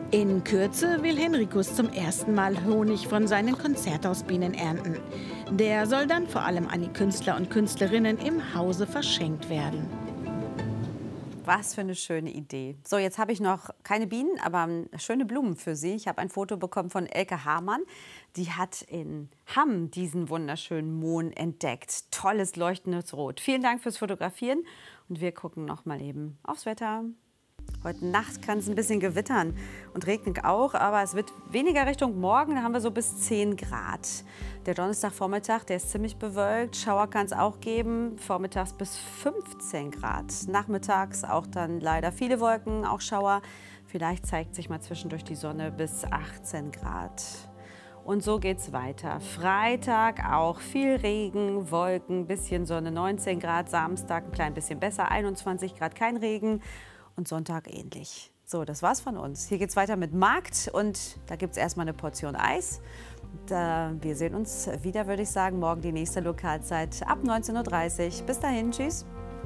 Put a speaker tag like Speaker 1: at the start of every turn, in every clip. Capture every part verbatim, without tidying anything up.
Speaker 1: In Kürze will Henrikus zum ersten Mal Honig von seinen Konzerthausbienen ernten. Der soll dann vor allem an die Künstler und Künstlerinnen im Hause verschenkt werden.
Speaker 2: Was für eine schöne Idee. So, jetzt habe ich noch keine Bienen, aber schöne Blumen für Sie. Ich habe ein Foto bekommen von Elke Hamann. Die hat in Hamm diesen wunderschönen Mohn entdeckt. Tolles leuchtendes Rot. Vielen Dank fürs Fotografieren. Und wir gucken noch mal eben aufs Wetter. Heute Nacht kann es ein bisschen gewittern und regnen auch, aber es wird weniger Richtung Morgen. Da haben wir so bis zehn Grad. Der Donnerstagvormittag, der ist ziemlich bewölkt. Schauer kann es auch geben, vormittags bis fünfzehn Grad. Nachmittags auch dann leider viele Wolken, auch Schauer. Vielleicht zeigt sich mal zwischendurch die Sonne bis achtzehn Grad. Und so geht's weiter. Freitag auch viel Regen, Wolken, bisschen Sonne, neunzehn Grad. Samstag ein klein bisschen besser, einundzwanzig Grad, kein Regen. Und Sonntag ähnlich. So, das war's von uns. Hier geht's weiter mit Markt und da gibt's erstmal eine Portion Eis. Und, äh, wir sehen uns wieder, würde ich sagen, morgen die nächste Lokalzeit ab neunzehn Uhr dreißig. Bis dahin, tschüss.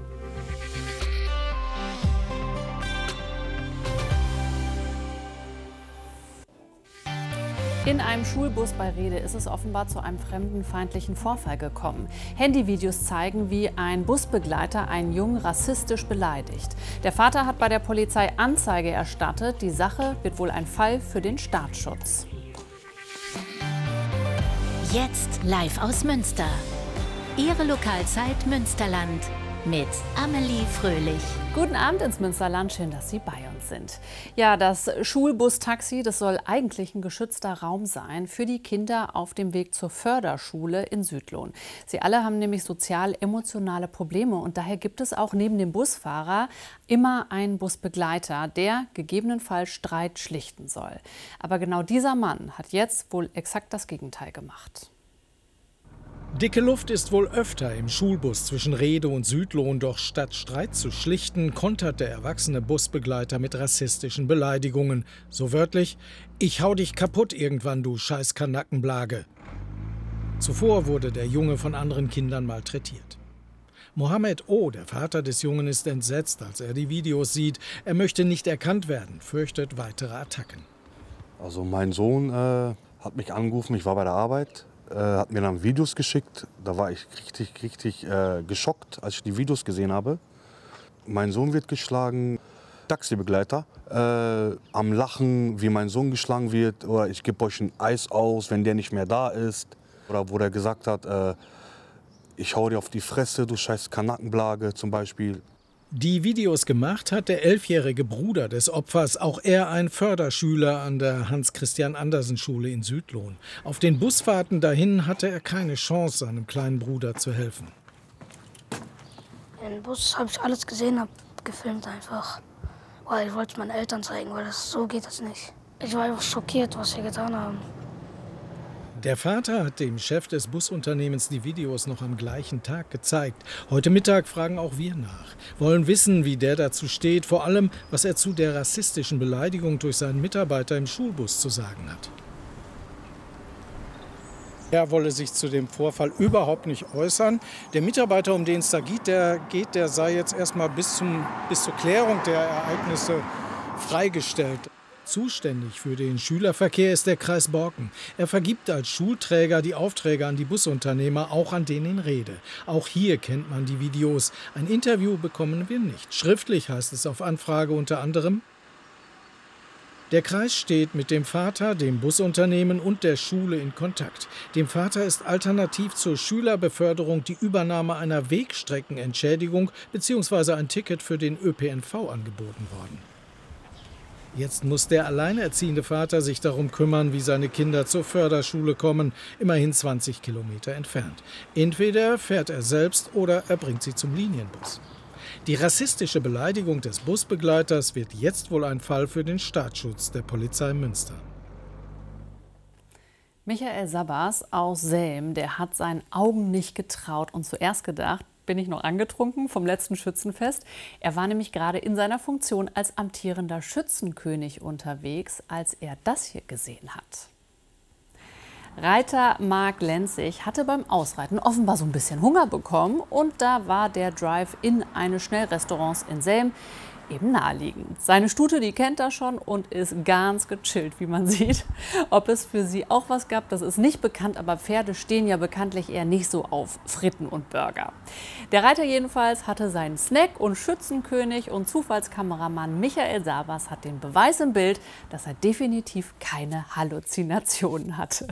Speaker 3: In einem Schulbus bei Rhede ist es offenbar zu einem fremdenfeindlichen Vorfall gekommen. Handyvideos zeigen, wie ein Busbegleiter einen Jungen rassistisch beleidigt. Der Vater hat bei der Polizei Anzeige erstattet. Die Sache wird wohl ein Fall für den Staatsschutz.
Speaker 4: Jetzt live aus Münster. Ihre Lokalzeit Münsterland mit Amelie Fröhlich.
Speaker 3: Guten Abend ins Münsterland, schön, dass Sie bei uns sind. Ja, das Schulbus-Taxi, das soll eigentlich ein geschützter Raum sein für die Kinder auf dem Weg zur Förderschule in Südlohn. Sie alle haben nämlich sozial-emotionale Probleme und daher gibt es auch neben dem Busfahrer immer einen Busbegleiter, der gegebenenfalls Streit schlichten soll. Aber genau dieser Mann hat jetzt wohl exakt das Gegenteil gemacht.
Speaker 5: Dicke Luft ist wohl öfter im Schulbus zwischen Rhede und Südlohn, doch statt Streit zu schlichten, kontert der erwachsene Busbegleiter mit rassistischen Beleidigungen. So wörtlich: Ich hau dich kaputt irgendwann, du scheiß Kanackenblage. Zuvor wurde der Junge von anderen Kindern malträtiert. Mohammed O., der Vater des Jungen, ist entsetzt, als er die Videos sieht. Er möchte nicht erkannt werden, fürchtet weitere Attacken.
Speaker 6: Also mein Sohn äh, hat mich angerufen, ich war bei der Arbeit. Hat mir dann Videos geschickt. Da war ich richtig, richtig äh, geschockt, als ich die Videos gesehen habe. Mein Sohn wird geschlagen, Taxibegleiter, äh, am Lachen, wie mein Sohn geschlagen wird. Oder ich gebe euch ein Eis aus, wenn der nicht mehr da ist. Oder wo der gesagt hat, äh, ich hau dir auf die Fresse, du scheiß Kanackenblage zum Beispiel.
Speaker 5: Die Videos gemacht hat der elfjährige Bruder des Opfers, auch er ein Förderschüler an der Hans-Christian-Andersen-Schule in Südlohn. Auf den Busfahrten dahin hatte er keine Chance, seinem kleinen Bruder zu helfen.
Speaker 7: Im Bus habe ich alles gesehen, habe gefilmt einfach. Weil ich wollte es meinen Eltern zeigen, weil das, so geht das nicht. Ich war einfach schockiert, was wir getan haben.
Speaker 5: Der Vater hat dem Chef des Busunternehmens die Videos noch am gleichen Tag gezeigt. Heute Mittag fragen auch wir nach, wollen wissen, wie der dazu steht, vor allem, was er zu der rassistischen Beleidigung durch seinen Mitarbeiter im Schulbus zu sagen hat. Er wolle sich zu dem Vorfall überhaupt nicht äußern. Der Mitarbeiter, um den es da geht, der, geht, der sei jetzt erstmal bis, zum, bis zur Klärung der Ereignisse freigestellt. Zuständig für den Schülerverkehr ist der Kreis Borken. Er vergibt als Schulträger die Aufträge an die Busunternehmer, auch an den in Rhede. Auch hier kennt man die Videos. Ein Interview bekommen wir nicht. Schriftlich heißt es auf Anfrage unter anderem: Der Kreis steht mit dem Vater, dem Busunternehmen und der Schule in Kontakt. Dem Vater ist alternativ zur Schülerbeförderung die Übernahme einer Wegstreckenentschädigung bzw. ein Ticket für den Ö P N V angeboten worden. Jetzt muss der alleinerziehende Vater sich darum kümmern, wie seine Kinder zur Förderschule kommen, immerhin zwanzig Kilometer entfernt. Entweder fährt er selbst oder er bringt sie zum Linienbus. Die rassistische Beleidigung des Busbegleiters wird jetzt wohl ein Fall für den Staatsschutz der Polizei Münster.
Speaker 3: Michael Sabas aus Selm, der hat seinen Augen nicht getraut und zuerst gedacht, bin ich noch angetrunken vom letzten Schützenfest. Er war nämlich gerade in seiner Funktion als amtierender Schützenkönig unterwegs, als er das hier gesehen hat. Reiter Marc Lenzig hatte beim Ausreiten offenbar so ein bisschen Hunger bekommen und da war der Drive in eines Schnellrestaurants in Selm eben naheliegend. Seine Stute, die kennt er schon und ist ganz gechillt, wie man sieht. Ob es für sie auch was gab, das ist nicht bekannt, aber Pferde stehen ja bekanntlich eher nicht so auf Fritten und Burger. Der Reiter jedenfalls hatte seinen Snack und Schützenkönig und Zufallskameramann Michael Sabas hat den Beweis im Bild, dass er definitiv keine Halluzinationen hatte.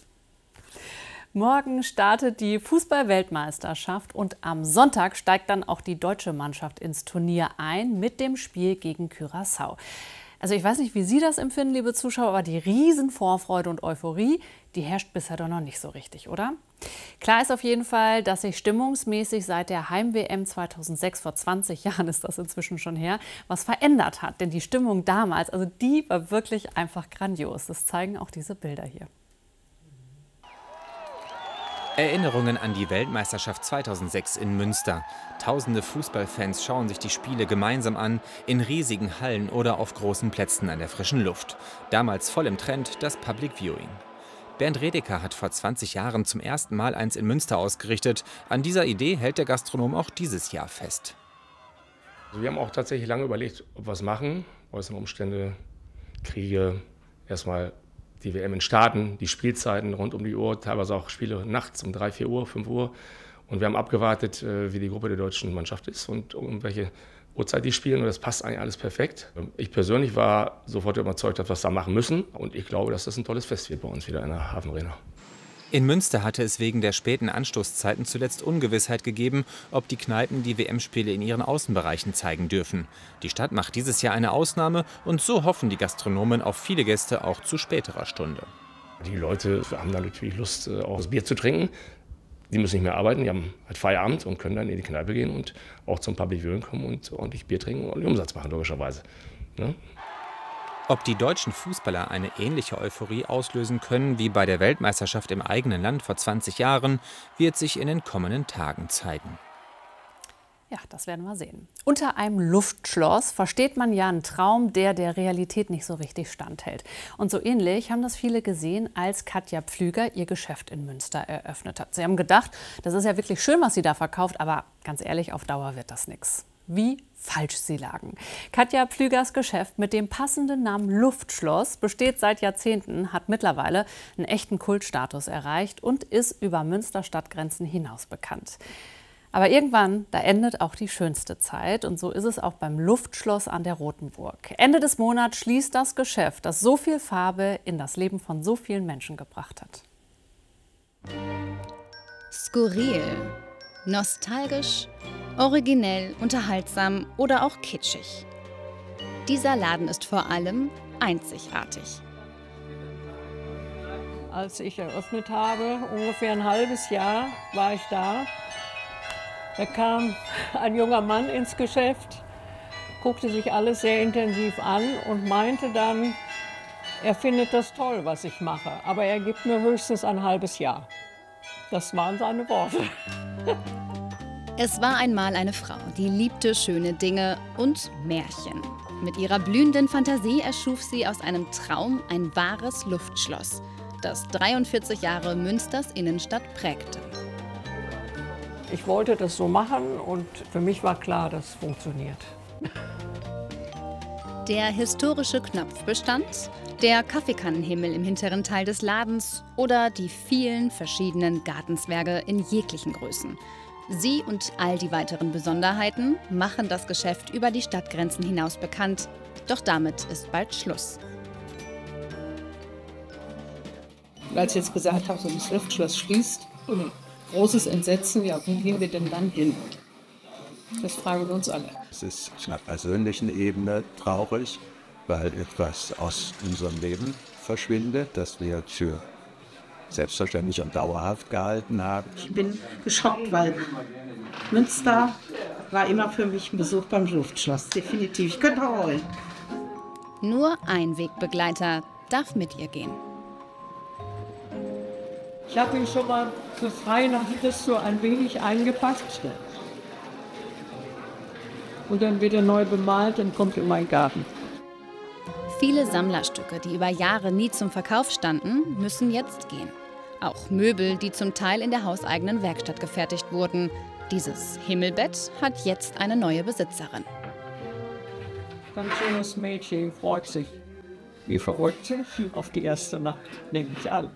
Speaker 3: Morgen startet die Fußball-Weltmeisterschaft und am Sonntag steigt dann auch die deutsche Mannschaft ins Turnier ein mit dem Spiel gegen Curaçao. Also ich weiß nicht, wie Sie das empfinden, liebe Zuschauer, aber die Riesenvorfreude und Euphorie, die herrscht bisher doch noch nicht so richtig, oder? Klar ist auf jeden Fall, dass sich stimmungsmäßig seit der Heim-W M zweitausendsechs, vor zwanzig Jahren ist das inzwischen schon her, was verändert hat. Denn die Stimmung damals, also die war wirklich einfach grandios. Das zeigen auch diese Bilder hier.
Speaker 8: Erinnerungen an die Weltmeisterschaft zweitausendsechs in Münster. Tausende Fußballfans schauen sich die Spiele gemeinsam an, in riesigen Hallen oder auf großen Plätzen an der frischen Luft. Damals voll im Trend das Public Viewing. Bernd Redeker hat vor zwanzig Jahren zum ersten Mal eins in Münster ausgerichtet. An dieser Idee hält der Gastronom auch dieses Jahr fest.
Speaker 9: Also wir haben auch tatsächlich lange überlegt, ob wir es machen. Äußere Umstände, Kriege, erstmal die W M in Staaten, die Spielzeiten rund um die Uhr, teilweise auch Spiele nachts um drei, vier Uhr, fünf Uhr. Und wir haben abgewartet, wie die Gruppe der deutschen Mannschaft ist und um welche Uhrzeit die spielen. Und das passt eigentlich alles perfekt. Ich persönlich war sofort überzeugt, dass wir es da machen müssen. Und ich glaube, dass das ein tolles Fest wird bei uns wieder in der Hafenarena.
Speaker 8: In Münster hatte es wegen der späten Anstoßzeiten zuletzt Ungewissheit gegeben, ob die Kneipen die W M-Spiele in ihren Außenbereichen zeigen dürfen. Die Stadt macht dieses Jahr eine Ausnahme und so hoffen die Gastronomen auf viele Gäste auch zu späterer Stunde.
Speaker 9: Die Leute haben dann natürlich Lust, auch das Bier zu trinken. Die müssen nicht mehr arbeiten, die haben halt Feierabend und können dann in die Kneipe gehen und auch zum Public Viewing kommen und ordentlich Bier trinken und Umsatz machen, logischerweise. Ne?
Speaker 8: Ob die deutschen Fußballer eine ähnliche Euphorie auslösen können wie bei der Weltmeisterschaft im eigenen Land vor zwanzig Jahren, wird sich in den kommenden Tagen zeigen.
Speaker 3: Ja, das werden wir sehen. Unter einem Luftschloss versteht man ja einen Traum, der der Realität nicht so richtig standhält. Und so ähnlich haben das viele gesehen, als Katja Pflüger ihr Geschäft in Münster eröffnet hat. Sie haben gedacht, das ist ja wirklich schön, was sie da verkauft, aber ganz ehrlich, auf Dauer wird das nichts. Wie falsch sie lagen. Katja Pflügers Geschäft mit dem passenden Namen Luftschloss besteht seit Jahrzehnten, hat mittlerweile einen echten Kultstatus erreicht und ist über Münster Stadtgrenzen hinaus bekannt. Aber irgendwann, da endet auch die schönste Zeit und so ist es auch beim Luftschloss an der Rotenburg. Ende des Monats schließt das Geschäft, das so viel Farbe in das Leben von so vielen Menschen gebracht hat.
Speaker 10: Skurril, nostalgisch, originell, unterhaltsam oder auch kitschig. Dieser Laden ist vor allem einzigartig.
Speaker 11: Als ich eröffnet habe, ungefähr ein halbes Jahr war ich da. Da kam ein junger Mann ins Geschäft, guckte sich alles sehr intensiv an und meinte dann, er findet das toll, was ich mache, aber er gibt mir höchstens ein halbes Jahr. Das waren seine Worte.
Speaker 10: Es war einmal eine Frau, die liebte schöne Dinge und Märchen. Mit ihrer blühenden Fantasie erschuf sie aus einem Traum ein wahres Luftschloss, das dreiundvierzig Jahre Münsters Innenstadt prägte.
Speaker 11: Ich wollte das so machen und für mich war klar, das funktioniert.
Speaker 10: Der historische Knopfbestand, der Kaffeekannenhimmel im hinteren Teil des Ladens oder die vielen verschiedenen Gartenzwerge in jeglichen Größen. Sie und all die weiteren Besonderheiten machen das Geschäft über die Stadtgrenzen hinaus bekannt. Doch damit ist bald Schluss.
Speaker 12: Als ich jetzt gesagt habe, so das Luftschloss schließt, großes Entsetzen, ja, wo gehen wir denn dann hin? Das fragen wir uns alle.
Speaker 13: Es ist auf einer persönlichen Ebene traurig, weil etwas aus unserem Leben verschwindet, das wir für selbstverständlich und dauerhaft gehalten haben.
Speaker 12: Ich bin geschockt, weil Münster war immer für mich ein Besuch beim Luftschloss. Definitiv. Ich könnte heulen.
Speaker 10: Nur ein Wegbegleiter darf mit ihr gehen.
Speaker 11: Ich habe ihn schon mal für frei nach Christo ein wenig eingepackt. Und dann wird er neu bemalt und kommt in meinen Garten.
Speaker 10: Viele Sammlerstücke, die über Jahre nie zum Verkauf standen, müssen jetzt gehen. Auch Möbel, die zum Teil in der hauseigenen Werkstatt gefertigt wurden. Dieses Himmelbett hat jetzt eine neue Besitzerin.
Speaker 11: Ganz schönes Mädchen, freut sich. Wie verrückt auf die erste Nacht, nehme ich an.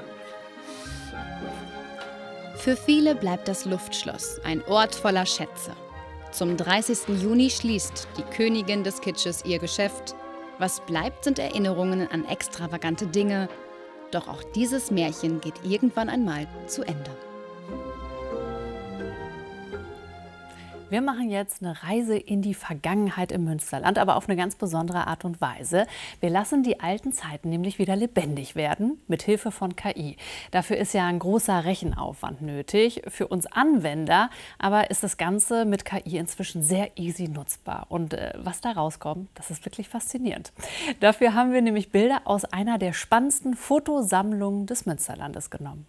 Speaker 10: Für viele bleibt das Luftschloss ein Ort voller Schätze. Zum dreißigsten Juni schließt die Königin des Kitsches ihr Geschäft. Was bleibt, sind Erinnerungen an extravagante Dinge. Doch auch dieses Märchen geht irgendwann einmal zu Ende.
Speaker 3: Wir machen jetzt eine Reise in die Vergangenheit im Münsterland, aber auf eine ganz besondere Art und Weise. Wir lassen die alten Zeiten nämlich wieder lebendig werden, mit Hilfe von K I. Dafür ist ja ein großer Rechenaufwand nötig. Für uns Anwender aber ist das Ganze mit K I inzwischen sehr easy nutzbar. Und äh, was da rauskommt, das ist wirklich faszinierend. Dafür haben wir nämlich Bilder aus einer der spannendsten Fotosammlungen des Münsterlandes genommen.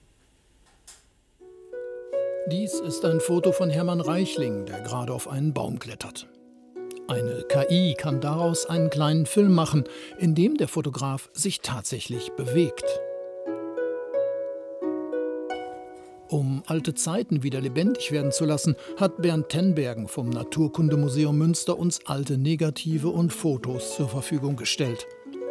Speaker 14: Dies ist ein Foto von Hermann Reichling, der gerade auf einen Baum klettert. Eine K I kann daraus einen kleinen Film machen, in dem der Fotograf sich tatsächlich bewegt. Um alte Zeiten wieder lebendig werden zu lassen, hat Bernd Tenbergen vom Naturkundemuseum Münster uns alte Negative und Fotos zur Verfügung gestellt.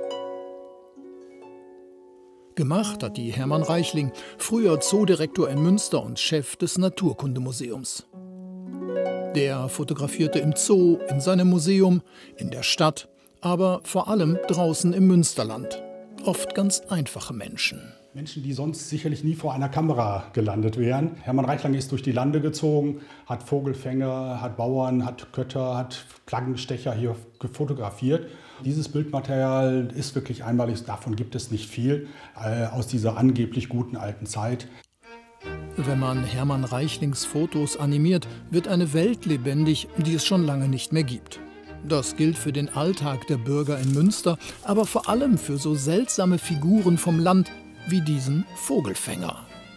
Speaker 14: Gemacht hat die Hermann Reichling, früher Zoodirektor in Münster und Chef des Naturkundemuseums. Der fotografierte im Zoo, in seinem Museum, in der Stadt, aber vor allem draußen im Münsterland. Oft ganz einfache Menschen.
Speaker 15: Menschen, die sonst sicherlich nie vor einer Kamera gelandet wären. Hermann Reichling ist durch die Lande gezogen, hat Vogelfänger, hat Bauern, hat Kötter, hat Flaggenstecher hier fotografiert. Dieses Bildmaterial ist wirklich einmalig, davon gibt es nicht viel, äh, aus dieser angeblich guten alten Zeit.
Speaker 14: Wenn man Hermann Reichlings Fotos animiert, wird eine Welt lebendig, die es schon lange nicht mehr gibt. Das gilt für den Alltag der Bürger in Münster, aber vor allem für so seltsame Figuren vom Land wie diesen Vogelfänger.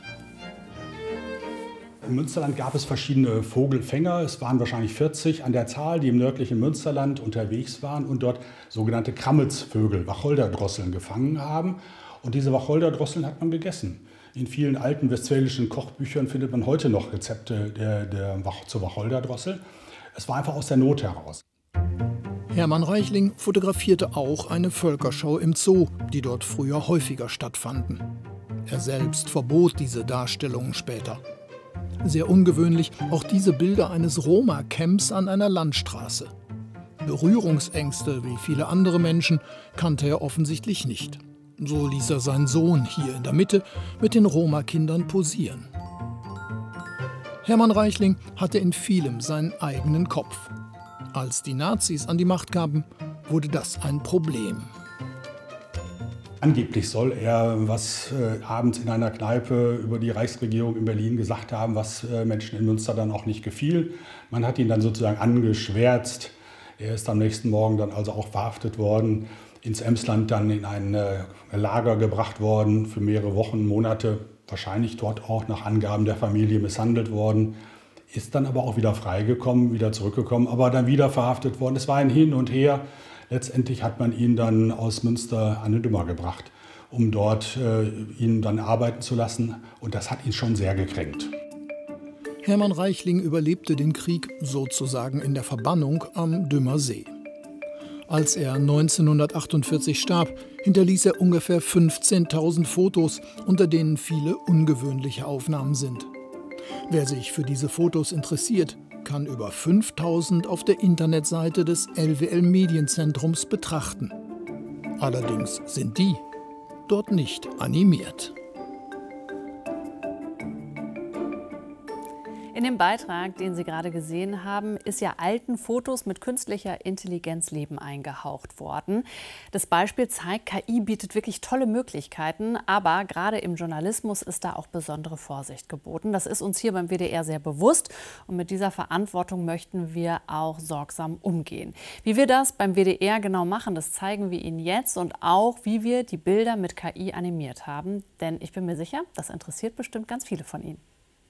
Speaker 15: Im Münsterland gab es verschiedene Vogelfänger. Es waren wahrscheinlich vierzig an der Zahl, die im nördlichen Münsterland unterwegs waren und dort sogenannte Krammelsvögel, Wacholderdrosseln, gefangen haben. Und diese Wacholderdrosseln hat man gegessen. In vielen alten westfälischen Kochbüchern findet man heute noch Rezepte der, der, zur Wacholderdrossel. Es war einfach aus der Not heraus.
Speaker 14: Hermann Reichling fotografierte auch eine Völkerschau im Zoo, die dort früher häufiger stattfanden. Er selbst verbot diese Darstellungen später. Sehr ungewöhnlich auch diese Bilder eines Roma-Camps an einer Landstraße. Berührungsängste, wie viele andere Menschen, kannte er offensichtlich nicht. So ließ er seinen Sohn hier in der Mitte mit den Roma-Kindern posieren. Hermann Reichling hatte in vielem seinen eigenen Kopf. Als die Nazis an die Macht kamen, wurde das ein Problem.
Speaker 15: Angeblich soll er was äh, abends in einer Kneipe über die Reichsregierung in Berlin gesagt haben, was äh, Menschen in Münster dann auch nicht gefiel. Man hat ihn dann sozusagen angeschwärzt. Er ist am nächsten Morgen dann also auch verhaftet worden, ins Emsland dann in ein äh, Lager gebracht worden, für mehrere Wochen, Monate, wahrscheinlich dort auch nach Angaben der Familie misshandelt worden. Ist dann aber auch wieder freigekommen, wieder zurückgekommen, aber dann wieder verhaftet worden. Es war ein Hin und Her. Letztendlich hat man ihn dann aus Münster an den Dümmer gebracht, um dort äh, ihn dann arbeiten zu lassen. Und das hat ihn schon sehr gekränkt.
Speaker 14: Hermann Reichling überlebte den Krieg sozusagen in der Verbannung am Dümmer See. Als er neunzehnhundertachtundvierzig starb, hinterließ er ungefähr fünfzehntausend Fotos, unter denen viele ungewöhnliche Aufnahmen sind. Wer sich für diese Fotos interessiert, kann über fünftausend auf der Internetseite des L W L-Medienzentrums betrachten. Allerdings sind die dort nicht animiert.
Speaker 3: In dem Beitrag, den Sie gerade gesehen haben, ist ja alten Fotos mit künstlicher Intelligenz Leben eingehaucht worden. Das Beispiel zeigt, K I bietet wirklich tolle Möglichkeiten, aber gerade im Journalismus ist da auch besondere Vorsicht geboten. Das ist uns hier beim W D R sehr bewusst und mit dieser Verantwortung möchten wir auch sorgsam umgehen. Wie wir das beim W D R genau machen, das zeigen wir Ihnen jetzt und auch, wie wir die Bilder mit K I animiert haben. Denn ich bin mir sicher, das interessiert bestimmt ganz viele von Ihnen.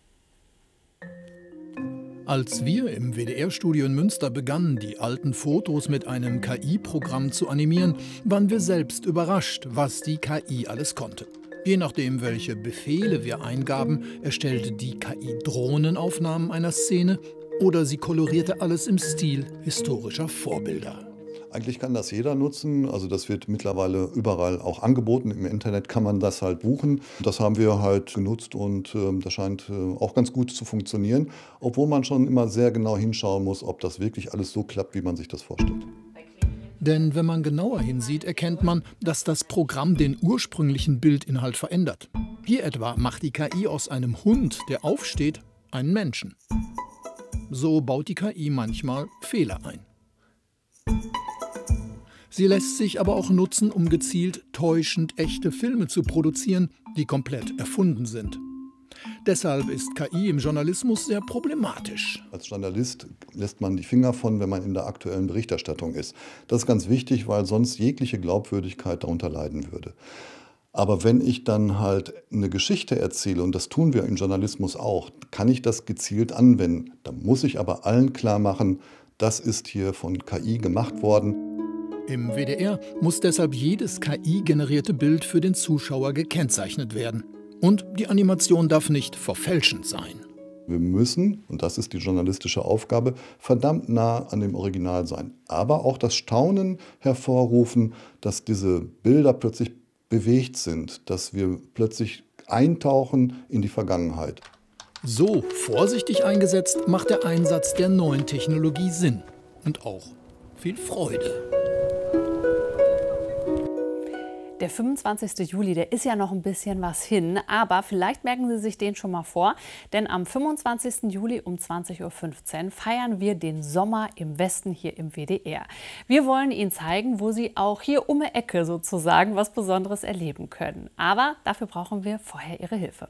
Speaker 14: Als wir im W D R-Studio in Münster begannen, die alten Fotos mit einem K I-Programm zu animieren, waren wir selbst überrascht, was die K I alles konnte. Je nachdem, welche Befehle wir eingaben, erstellte die K I Drohnenaufnahmen einer Szene oder sie kolorierte alles im Stil historischer Vorbilder.
Speaker 16: Eigentlich kann das jeder nutzen. Also das wird mittlerweile überall auch angeboten. Im Internet kann man das halt buchen. Das haben wir halt genutzt und äh, das scheint äh, auch ganz gut zu funktionieren. Obwohl man schon immer sehr genau hinschauen muss, ob das wirklich alles so klappt, wie man sich das vorstellt.
Speaker 14: Denn wenn man genauer hinsieht, erkennt man, dass das Programm den ursprünglichen Bildinhalt verändert. Hier etwa macht die K I aus einem Hund, der aufsteht, einen Menschen. So baut die K I manchmal Fehler ein. Sie lässt sich aber auch nutzen, um gezielt täuschend echte Filme zu produzieren, die komplett erfunden sind. Deshalb ist K I im Journalismus sehr problematisch.
Speaker 16: Als Journalist lässt man die Finger von, wenn man in der aktuellen Berichterstattung ist. Das ist ganz wichtig, weil sonst jegliche Glaubwürdigkeit darunter leiden würde. Aber wenn ich dann halt eine Geschichte erzähle, und das tun wir im Journalismus auch, kann ich das gezielt anwenden. Da muss ich aber allen klar machen, das ist hier von K I gemacht worden.
Speaker 14: Im W D R muss deshalb jedes K I-generierte Bild für den Zuschauer gekennzeichnet werden. Und die Animation darf nicht verfälschend sein.
Speaker 16: Wir müssen, und das ist die journalistische Aufgabe, verdammt nah an dem Original sein. Aber auch das Staunen hervorrufen, dass diese Bilder plötzlich bewegt sind, dass wir plötzlich eintauchen in die Vergangenheit.
Speaker 14: So vorsichtig eingesetzt macht der Einsatz der neuen Technologie Sinn und auch viel Freude.
Speaker 3: Der fünfundzwanzigste Juli, der ist ja noch ein bisschen was hin, aber vielleicht merken Sie sich den schon mal vor, denn am fünfundzwanzigsten Juli um zwanzig Uhr fünfzehn feiern wir den Sommer im Westen hier im W D R. Wir wollen Ihnen zeigen, wo Sie auch hier um die Ecke sozusagen was Besonderes erleben können. Aber dafür brauchen wir vorher Ihre Hilfe.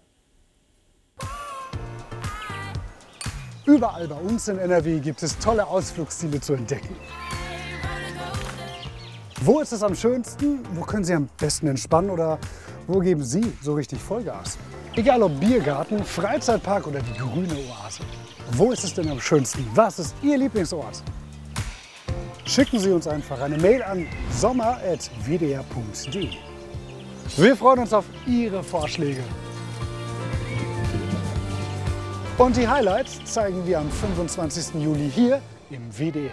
Speaker 17: Überall bei uns in N R W gibt es tolle Ausflugsziele zu entdecken. Wo ist es am schönsten? Wo können Sie am besten entspannen oder wo geben Sie so richtig Vollgas? Egal ob Biergarten, Freizeitpark oder die grüne Oase. Wo ist es denn am schönsten? Was ist Ihr Lieblingsort? Schicken Sie uns einfach eine Mail an sommer at w d r punkt d e. Wir freuen uns auf Ihre Vorschläge. Und die Highlights zeigen wir am fünfundzwanzigsten Juli hier im W D R.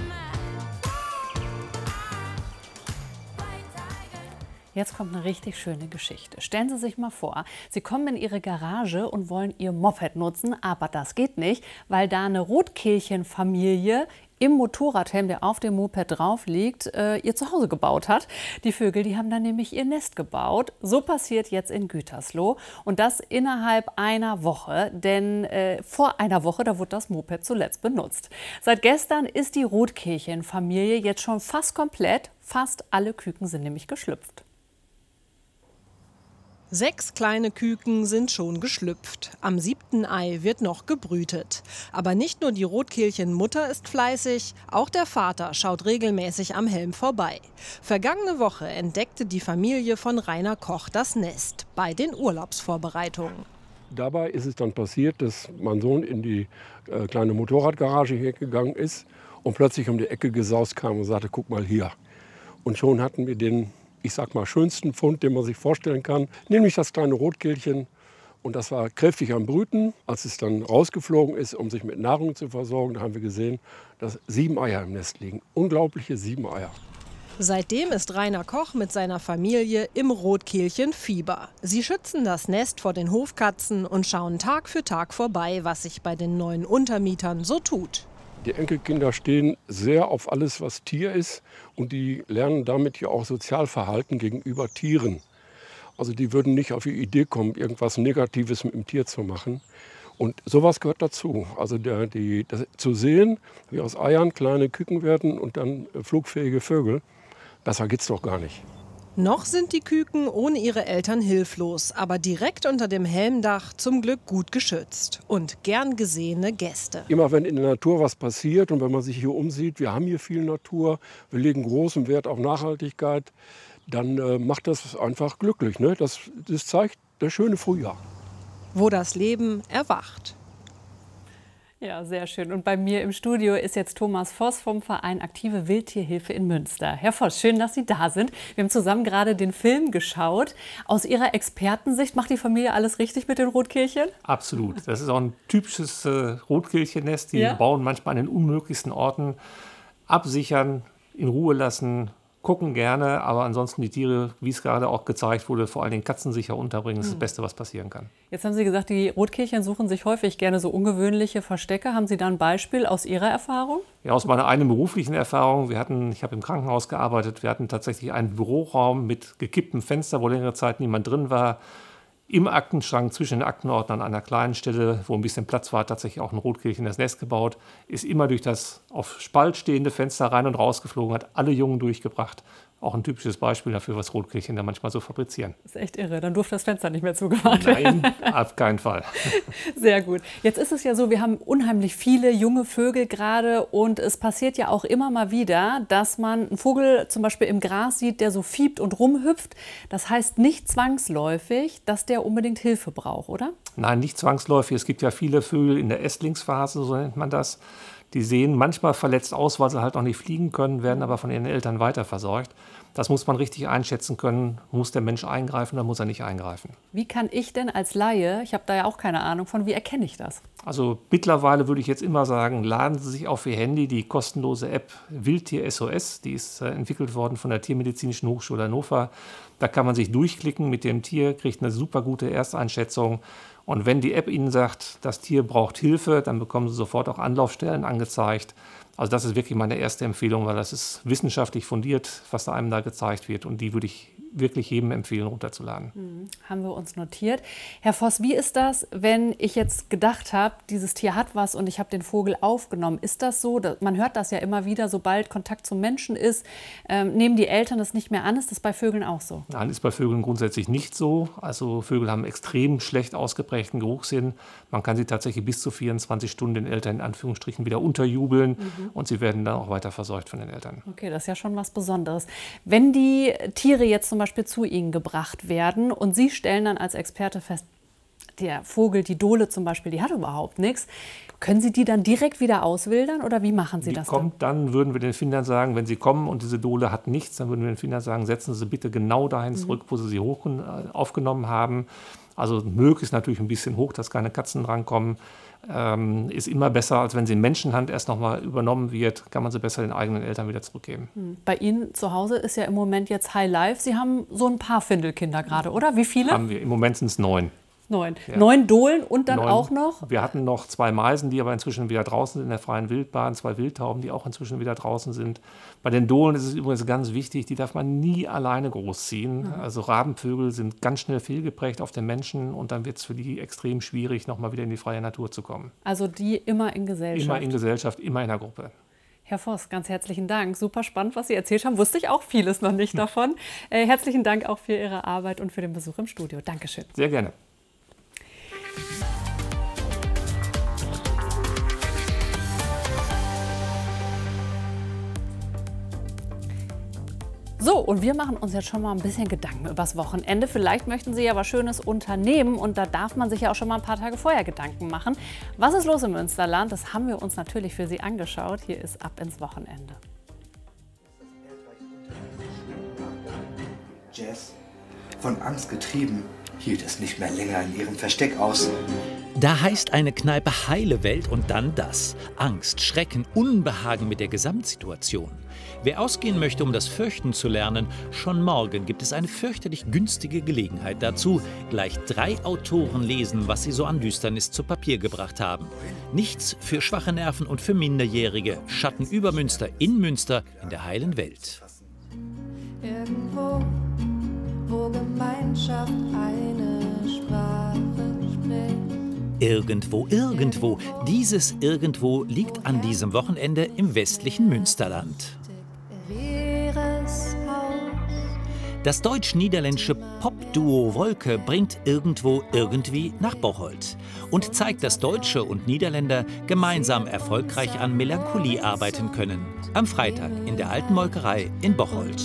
Speaker 3: Jetzt kommt eine richtig schöne Geschichte. Stellen Sie sich mal vor, Sie kommen in Ihre Garage und wollen Ihr Moped nutzen, aber das geht nicht, weil da eine Rotkehlchenfamilie im Motorradhelm, der auf dem Moped drauf liegt, äh, ihr Zuhause gebaut hat. Die Vögel, die haben dann nämlich ihr Nest gebaut. So passiert jetzt in Gütersloh und das innerhalb einer Woche, denn äh, vor einer Woche, da wurde das Moped zuletzt benutzt. Seit gestern ist die Rotkehlchenfamilie jetzt schon fast komplett, fast alle Küken sind nämlich geschlüpft.
Speaker 18: Sechs kleine Küken sind schon geschlüpft. Am siebten Ei wird noch gebrütet. Aber nicht nur die Rotkehlchenmutter ist fleißig, auch der Vater schaut regelmäßig am Helm vorbei. Vergangene Woche entdeckte die Familie von Rainer Koch das Nest bei den Urlaubsvorbereitungen.
Speaker 19: Dabei ist es dann passiert, dass mein Sohn in die äh, kleine Motorradgarage hier gegangen ist und plötzlich um die Ecke gesaust kam und sagte, guck mal hier. Und schon hatten wir den, ich sag mal, schönsten Fund, den man sich vorstellen kann, nämlich das kleine Rotkehlchen. Und das war kräftig am Brüten. Als es dann rausgeflogen ist, um sich mit Nahrung zu versorgen, da haben wir gesehen, dass sieben Eier im Nest liegen. Unglaubliche sieben Eier.
Speaker 18: Seitdem ist Rainer Koch mit seiner Familie im Rotkehlchenfieber. Sie schützen das Nest vor den Hofkatzen und schauen Tag für Tag vorbei, was sich bei den neuen Untermietern so tut.
Speaker 19: Die Enkelkinder stehen sehr auf alles, was Tier ist, und die lernen damit ja auch Sozialverhalten gegenüber Tieren. Also die würden nicht auf die Idee kommen, irgendwas Negatives mit dem Tier zu machen. Und sowas gehört dazu. Also der, die, das, zu sehen, wie aus Eiern kleine Küken werden und dann flugfähige Vögel, besser geht's doch gar nicht.
Speaker 18: Noch sind die Küken ohne ihre Eltern hilflos, aber direkt unter dem Helmdach zum Glück gut geschützt und gern gesehene Gäste.
Speaker 19: Immer wenn in der Natur was passiert und wenn man sich hier umsieht, wir haben hier viel Natur, wir legen großen Wert auf Nachhaltigkeit, dann äh, macht das einfach glücklich. Ne? Das, das zeigt das schöne Frühjahr.
Speaker 18: Wo das Leben erwacht.
Speaker 3: Ja, sehr schön. Und bei mir im Studio ist jetzt Thomas Voss vom Verein Aktive Wildtierhilfe in Münster. Herr Voss, schön, dass Sie da sind. Wir haben zusammen gerade den Film geschaut. Aus Ihrer Expertensicht, macht die Familie alles richtig mit den Rotkehlchen?
Speaker 20: Absolut. Das ist auch ein typisches äh, Rotkehlchennest. Die
Speaker 3: ja.
Speaker 20: bauen manchmal an den unmöglichsten Orten, absichern,
Speaker 9: in Ruhe lassen, gucken gerne, aber ansonsten die Tiere, wie es gerade auch gezeigt wurde, vor allen Dingen katzensicher unterbringen, das ist das Beste, was passieren kann.
Speaker 3: Jetzt haben Sie gesagt, die Rotkehlchen suchen sich häufig gerne so ungewöhnliche Verstecke. Haben Sie da ein Beispiel aus Ihrer Erfahrung?
Speaker 9: Ja, aus meiner eigenen beruflichen Erfahrung. Wir hatten, ich habe im Krankenhaus gearbeitet, wir hatten tatsächlich einen Büroraum mit gekipptem Fenster, wo längere Zeit niemand drin war. Im Aktenschrank zwischen den Aktenordnern an einer kleinen Stelle, wo ein bisschen Platz war, tatsächlich auch ein Rotkehlchen das Nest gebaut, ist immer durch das auf Spalt stehende Fenster rein und raus geflogen, hat alle Jungen durchgebracht. Auch ein typisches Beispiel dafür, was Rotkehlchen da manchmal so fabrizieren.
Speaker 3: Das ist echt irre. Dann durfte das Fenster nicht mehr zugemacht werden.
Speaker 9: Nein, auf keinen Fall.
Speaker 3: Sehr gut. Jetzt ist es ja so, wir haben unheimlich viele junge Vögel gerade und es passiert ja auch immer mal wieder, dass man einen Vogel zum Beispiel im Gras sieht, der so fiebt und rumhüpft. Das heißt nicht zwangsläufig, dass der unbedingt Hilfe braucht, oder?
Speaker 9: Nein, nicht zwangsläufig. Es gibt ja viele Vögel in der Ästlingsphase, so nennt man das. Die sehen manchmal verletzt aus, weil sie halt noch nicht fliegen können, werden aber von ihren Eltern weiterversorgt. Das muss man richtig einschätzen können. Muss der Mensch eingreifen oder muss er nicht eingreifen?
Speaker 3: Wie kann ich denn als Laie, ich habe da ja auch keine Ahnung von, wie erkenne ich das?
Speaker 9: Also mittlerweile würde ich jetzt immer sagen, laden Sie sich auf Ihr Handy die kostenlose App Wildtier S O S. Die ist äh, entwickelt worden von der Tiermedizinischen Hochschule Hannover. Da kann man sich durchklicken mit dem Tier, kriegt eine super gute Ersteinschätzung. Und wenn die App Ihnen sagt, das Tier braucht Hilfe, dann bekommen Sie sofort auch Anlaufstellen angezeigt. Also das ist wirklich meine erste Empfehlung, weil das ist wissenschaftlich fundiert, was da einem da gezeigt wird. Und die würde ich wirklich jedem empfehlen, runterzuladen.
Speaker 3: Mhm. Haben wir uns notiert. Herr Voss, wie ist das, wenn ich jetzt gedacht habe, dieses Tier hat was und ich habe den Vogel aufgenommen? Ist das so? Man hört das ja immer wieder, sobald Kontakt zum Menschen ist, ähm, nehmen die Eltern das nicht mehr an. Ist das bei Vögeln auch so?
Speaker 9: Nein, ist bei Vögeln grundsätzlich nicht so. Also Vögel haben extrem schlecht ausgeprägten Geruchssinn. Man kann sie tatsächlich bis zu vierundzwanzig Stunden den Eltern in Anführungsstrichen wieder unterjubeln mhm. und sie werden dann auch weiter versorgt von den Eltern.
Speaker 3: Okay, das ist ja schon was Besonderes. Wenn die Tiere jetzt zum Beispiel zu Ihnen gebracht werden und Sie stellen dann als Experte fest, der Vogel, die Dole zum Beispiel, die hat überhaupt nichts. Können Sie die dann direkt wieder auswildern oder wie machen Sie
Speaker 9: die
Speaker 3: das
Speaker 9: kommt, dann? Dann würden wir den Findern sagen, wenn sie kommen und diese Dole hat nichts, dann würden wir den Findern sagen, setzen Sie bitte genau dahin zurück, mhm. wo Sie sie hoch, äh, aufgenommen haben. Also möglichst natürlich ein bisschen hoch, dass keine Katzen drankommen. Ähm, ist immer besser, als wenn sie in Menschenhand erst noch mal übernommen wird, kann man sie besser den eigenen Eltern wieder zurückgeben.
Speaker 3: Bei Ihnen zu Hause ist ja im Moment jetzt High Life. Sie haben so ein paar Findelkinder gerade, oder? Wie viele?
Speaker 9: Haben wir. Im Moment sind es neun.
Speaker 3: Neun.
Speaker 9: Ja.
Speaker 3: Neun Dohlen und dann
Speaker 9: Neun.
Speaker 3: auch noch?
Speaker 9: Wir hatten noch zwei Meisen, die aber inzwischen wieder draußen sind in der freien Wildbahn, zwei Wildtauben, die auch inzwischen wieder draußen sind. Bei den Dohlen ist es übrigens ganz wichtig, die darf man nie alleine großziehen. Mhm. Also Rabenvögel sind ganz schnell fehlgeprägt auf den Menschen und dann wird es für die extrem schwierig, nochmal wieder in die freie Natur zu kommen.
Speaker 3: Also die immer in Gesellschaft?
Speaker 9: Immer in Gesellschaft, immer in der Gruppe.
Speaker 3: Herr Voss, ganz herzlichen Dank. Super spannend, was Sie erzählt haben. Wusste ich auch vieles noch nicht davon. Äh, herzlichen Dank auch für Ihre Arbeit und für den Besuch im Studio. Dankeschön.
Speaker 9: Sehr gerne.
Speaker 3: So, und wir machen uns jetzt schon mal ein bisschen Gedanken über das Wochenende. Vielleicht möchten Sie ja was Schönes unternehmen und da darf man sich ja auch schon mal ein paar Tage vorher Gedanken machen. Was ist los im Münsterland? Das haben wir uns natürlich für Sie angeschaut. Hier ist Ab ins Wochenende.
Speaker 20: Jess, von Angst getrieben, hielt es nicht mehr länger in ihrem Versteck aus.
Speaker 21: Da heißt eine Kneipe heile Welt und dann das. Angst, Schrecken, Unbehagen mit der Gesamtsituation. Wer ausgehen möchte, um das Fürchten zu lernen, schon morgen gibt es eine fürchterlich günstige Gelegenheit dazu. Gleich drei Autoren lesen, was sie so an Düsternis zu Papier gebracht haben. Nichts für schwache Nerven und für Minderjährige. Schatten über Münster, in Münster, in der heilen Welt.
Speaker 22: Irgendwo, wo Gemeinschaft eine Sprache spricht.
Speaker 21: Irgendwo, irgendwo. Dieses Irgendwo liegt an diesem Wochenende im westlichen Münsterland. Das deutsch-niederländische Pop-Duo Wolke bringt Irgendwo irgendwie nach Bocholt und zeigt, dass Deutsche und Niederländer gemeinsam erfolgreich an Melancholie arbeiten können. Am Freitag in der Alten Molkerei in Bocholt.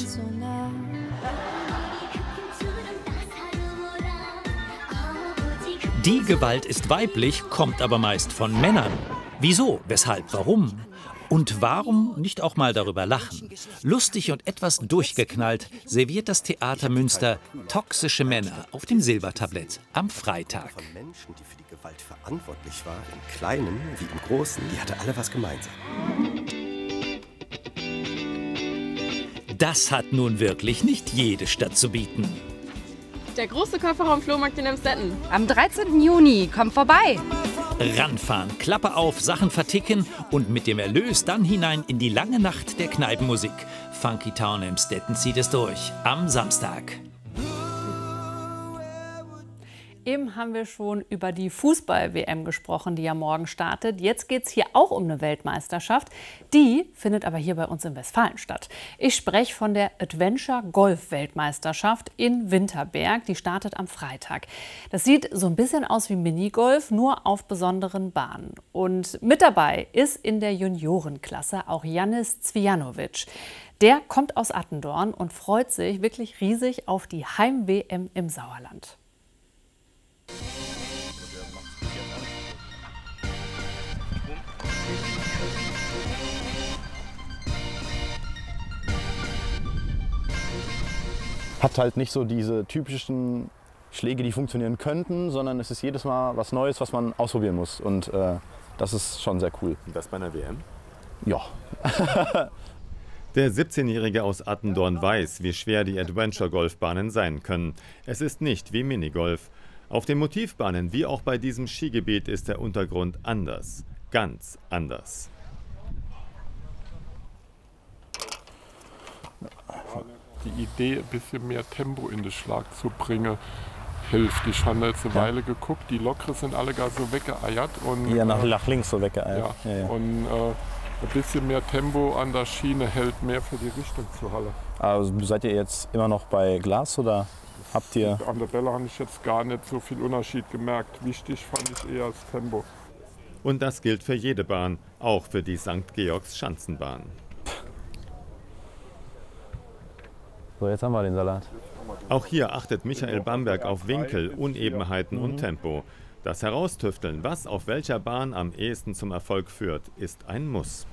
Speaker 21: Die Gewalt ist weiblich, kommt aber meist von Männern. Wieso? Weshalb? Warum? Und warum nicht auch mal darüber lachen? Lustig und etwas durchgeknallt serviert das Theater Münster toxische Männer auf dem Silbertablett am Freitag.
Speaker 23: Von Menschen, die für die Gewalt verantwortlich waren, im Kleinen wie im Großen, die hatte alle was gemeinsam.
Speaker 21: Das hat nun wirklich nicht jede Stadt zu bieten.
Speaker 1: Der große Kofferraum-Flohmarkt in Emstetten.
Speaker 2: Am dreizehnten Juni, kommt vorbei.
Speaker 21: Ranfahren, Klappe auf, Sachen verticken und mit dem Erlös dann hinein in die lange Nacht der Kneipenmusik. Funky Town Emstetten zieht es durch am Samstag.
Speaker 3: Eben haben wir schon über die Fußball-W M gesprochen, die ja morgen startet. Jetzt geht es hier auch um eine Weltmeisterschaft. Die findet aber hier bei uns in Westfalen statt. Ich spreche von der Adventure-Golf-Weltmeisterschaft in Winterberg. Die startet am Freitag. Das sieht so ein bisschen aus wie Minigolf, nur auf besonderen Bahnen. Und mit dabei ist in der Juniorenklasse auch Janis Cvijanovic. Der kommt aus Attendorn und freut sich wirklich riesig auf die Heim-W M im Sauerland.
Speaker 4: Hat halt nicht so diese typischen Schläge, die funktionieren könnten, sondern es ist jedes Mal was Neues, was man ausprobieren muss. Und äh, das ist schon sehr cool.
Speaker 24: Und das bei einer W M?
Speaker 4: Ja.
Speaker 24: Der siebzehnjährige aus Attendorn weiß, wie schwer die Adventure-Golfbahnen sein können. Es ist nicht wie Minigolf. Auf den Motivbahnen, wie auch bei diesem Skigebiet, ist der Untergrund anders. Ganz anders.
Speaker 19: Die Idee, ein bisschen mehr Tempo in den Schlag zu bringen, hilft. Ich habe jetzt eine Weile geguckt, die Lockere sind alle gar so weggeeiert. Und,
Speaker 4: ja, nach, nach links so weggeeiert.
Speaker 19: Ja,
Speaker 4: ja, ja.
Speaker 19: Und äh, ein bisschen mehr Tempo an der Schiene hält mehr für die Richtung zur Halle.
Speaker 4: Also seid ihr jetzt immer noch bei Glas oder habt ihr...
Speaker 19: An der Bälle habe ich jetzt gar nicht so viel Unterschied gemerkt. Wichtig fand ich eher das Tempo.
Speaker 24: Und das gilt für jede Bahn, auch für die Sankt Georgs Schanzenbahn.
Speaker 4: So, jetzt haben wir den Salat.
Speaker 24: Auch hier achtet Michael Bamberg auf Winkel, Unebenheiten und Tempo. Das Heraustüfteln, was auf welcher Bahn am ehesten zum Erfolg führt, ist ein Muss.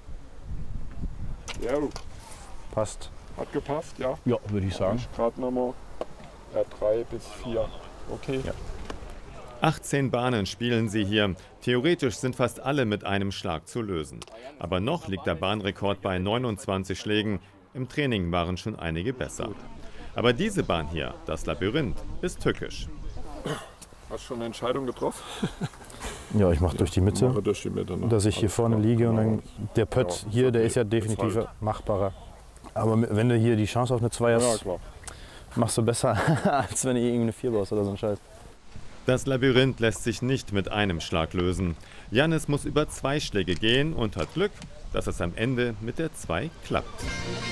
Speaker 19: Ja,
Speaker 4: passt.
Speaker 19: Hat gepasst, ja?
Speaker 4: Ja, würde ich sagen.
Speaker 19: Gerade nochmal R drei bis vier. Okay.
Speaker 24: Ja. achtzehn Bahnen spielen sie hier. Theoretisch sind fast alle mit einem Schlag zu lösen. Aber noch liegt der Bahnrekord bei neunundzwanzig Schlägen. Im Training waren schon einige besser. Aber diese Bahn hier, das Labyrinth, ist tückisch.
Speaker 19: Hast du schon eine Entscheidung getroffen?
Speaker 4: Ja, ich mache durch die Mitte,
Speaker 19: mache durch die Mitte ne?
Speaker 4: dass ich hier vorne liege und dann der Pött
Speaker 19: ja,
Speaker 4: hier, der
Speaker 19: okay.
Speaker 4: ist ja definitiv
Speaker 19: halt.
Speaker 4: machbarer. Aber wenn du hier die Chance auf eine zwei hast, ja, machst du besser, als wenn du irgendeine vier baust oder so ein Scheiß.
Speaker 24: Das Labyrinth lässt sich nicht mit einem Schlag lösen. Janis muss über zwei Schläge gehen und hat Glück, dass es am Ende mit der zwei klappt.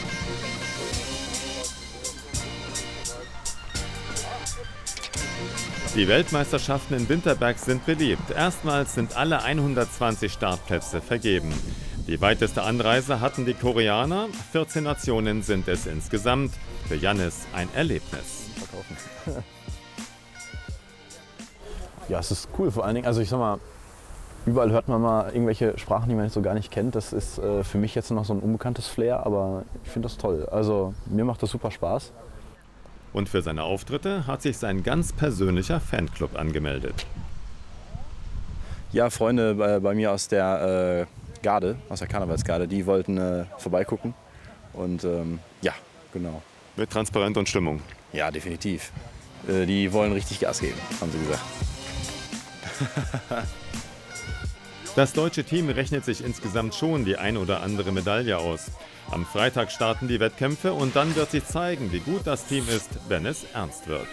Speaker 24: Die Weltmeisterschaften in Winterberg sind beliebt. Erstmals sind alle hundertzwanzig Startplätze vergeben. Die weiteste Anreise hatten die Koreaner. vierzehn Nationen sind es insgesamt. Für Janis ein Erlebnis.
Speaker 4: Ja, es ist cool vor allen Dingen. Also ich sag mal, überall hört man mal irgendwelche Sprachen, die man so gar nicht kennt. Das ist äh, für mich jetzt noch so ein unbekanntes Flair, aber ich finde das toll. Also mir macht das super Spaß.
Speaker 24: Und für seine Auftritte hat sich sein ganz persönlicher Fanclub angemeldet.
Speaker 4: Ja, Freunde bei, bei mir aus der äh, Garde, aus der Karnevalsgarde, die wollten äh, vorbeigucken. Und ähm, ja, genau.
Speaker 24: Mit Transparent und Stimmung.
Speaker 4: Ja, definitiv. Äh, die wollen richtig Gas geben, haben sie gesagt.
Speaker 24: Das deutsche Team rechnet sich insgesamt schon die ein oder andere Medaille aus. Am Freitag starten die Wettkämpfe und dann wird sich zeigen, wie gut das Team ist, wenn es ernst wird.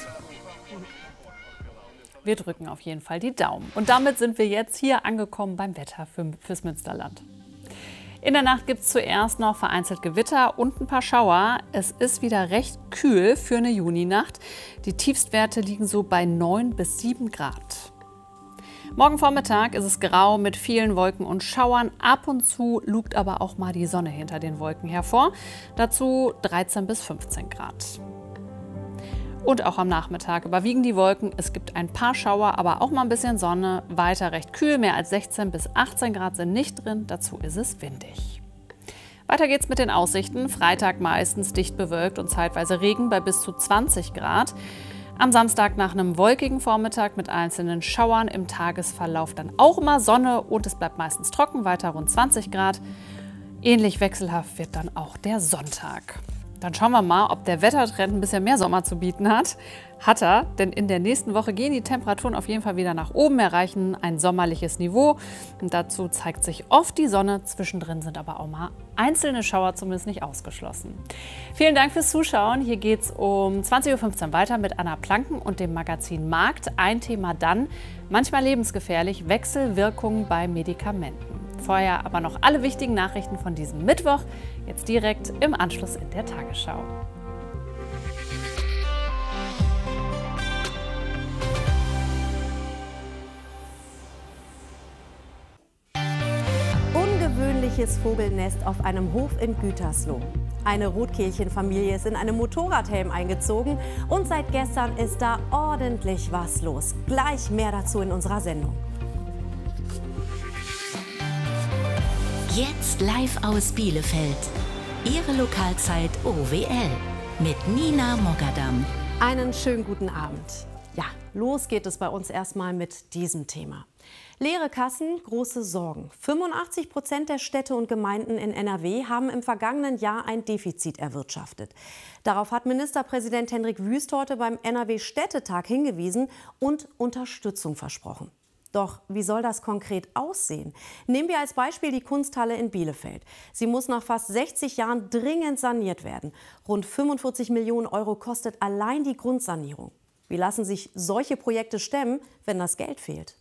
Speaker 3: Wir drücken auf jeden Fall die Daumen. Und damit sind wir jetzt hier angekommen beim Wetter für, fürs Münsterland. In der Nacht gibt es zuerst noch vereinzelt Gewitter und ein paar Schauer. Es ist wieder recht kühl für eine Juninacht. Die Tiefstwerte liegen so bei neun bis sieben Grad. Morgen Vormittag ist es grau mit vielen Wolken und Schauern. Ab und zu lugt aber auch mal die Sonne hinter den Wolken hervor. Dazu dreizehn bis fünfzehn Grad. Und auch am Nachmittag überwiegen die Wolken. Es gibt ein paar Schauer, aber auch mal ein bisschen Sonne. Weiter recht kühl, mehr als sechzehn bis achtzehn Grad sind nicht drin. Dazu ist es windig. Weiter geht's mit den Aussichten. Freitag meistens dicht bewölkt und zeitweise Regen bei bis zu zwanzig Grad. Am Samstag nach einem wolkigen Vormittag mit einzelnen Schauern im Tagesverlauf dann auch immer Sonne und es bleibt meistens trocken, weiter rund zwanzig Grad. Ähnlich wechselhaft wird dann auch der Sonntag. Dann schauen wir mal, ob der Wettertrend ein bisschen mehr Sommer zu bieten hat. Hat er, denn in der nächsten Woche gehen die Temperaturen auf jeden Fall wieder nach oben, erreichen ein sommerliches Niveau. Und dazu zeigt sich oft die Sonne. Zwischendrin sind aber auch mal einzelne Schauer zumindest nicht ausgeschlossen. Vielen Dank fürs Zuschauen. Hier geht es um zwanzig Uhr fünfzehn weiter mit Anna Planken und dem Magazin Markt. Ein Thema dann, manchmal lebensgefährlich, Wechselwirkungen bei Medikamenten. Vorher aber noch alle wichtigen Nachrichten von diesem Mittwoch, jetzt direkt im Anschluss in der Tagesschau.
Speaker 5: Ungewöhnliches Vogelnest auf einem Hof in Gütersloh. Eine Rotkehlchenfamilie ist in einem Motorradhelm eingezogen und seit gestern ist da ordentlich was los. Gleich mehr dazu in unserer Sendung.
Speaker 6: Jetzt live aus Bielefeld. Ihre Lokalzeit O W L mit Nina Mogadam.
Speaker 5: Einen schönen guten Abend. Ja, los geht es bei uns erstmal mit diesem Thema. Leere Kassen, große Sorgen. fünfundachtzig Prozent der Städte und Gemeinden in N R W haben im vergangenen Jahr ein Defizit erwirtschaftet. Darauf hat Ministerpräsident Hendrik Wüst heute beim N R W-Städtetag hingewiesen und Unterstützung versprochen. Doch wie soll das konkret aussehen? Nehmen wir als Beispiel die Kunsthalle in Bielefeld. Sie muss nach fast sechzig Jahren dringend saniert werden. Rund fünfundvierzig Millionen Euro kostet allein die Grundsanierung. Wie lassen sich solche Projekte stemmen, wenn das Geld fehlt?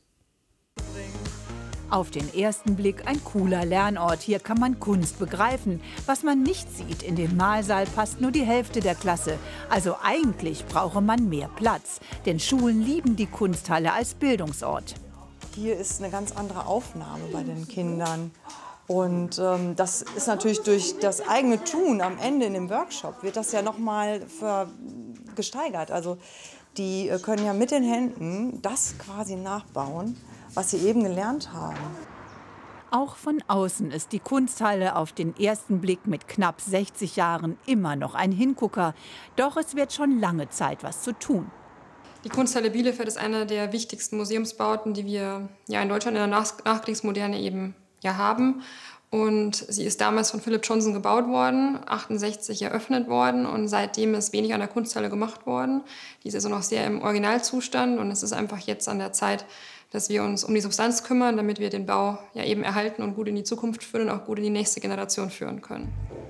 Speaker 7: Auf den ersten Blick ein cooler Lernort. Hier kann man Kunst begreifen. Was man nicht sieht, in den Malsaal passt nur die Hälfte der Klasse. Also eigentlich brauche man mehr Platz. Denn Schulen lieben die Kunsthalle als Bildungsort.
Speaker 8: Hier ist eine ganz andere Aufnahme bei den Kindern. Und ähm, das ist natürlich durch das eigene Tun am Ende in dem Workshop, wird das ja noch mal gesteigert. Also die können ja mit den Händen das quasi nachbauen, was sie eben gelernt haben.
Speaker 7: Auch von außen ist die Kunsthalle auf den ersten Blick mit knapp sechzig Jahren immer noch ein Hingucker. Doch es wird schon lange Zeit, was zu tun.
Speaker 25: Die Kunsthalle Bielefeld ist einer der wichtigsten Museumsbauten, die wir ja in Deutschland in der Nach Nachkriegsmoderne eben ja haben. Und sie ist damals von Philipp Johnson gebaut worden, achtundsechzig eröffnet worden und seitdem ist wenig an der Kunsthalle gemacht worden. Die ist also noch sehr im Originalzustand und es ist einfach jetzt an der Zeit, dass wir uns um die Substanz kümmern, damit wir den Bau ja eben erhalten und gut in die Zukunft führen und auch gut in die nächste Generation führen können.